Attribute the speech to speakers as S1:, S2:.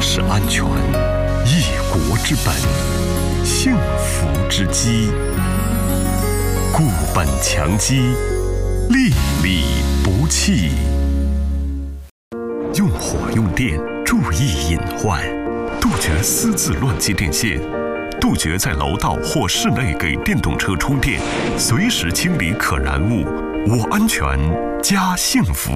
S1: 是安全，一国之本，幸福之基。固本强基，粒粒不弃。用火用电，注意隐患，杜绝私自乱接电线，杜绝在楼道或室内给电动车充电，随时清理可燃物。我安全，家幸福。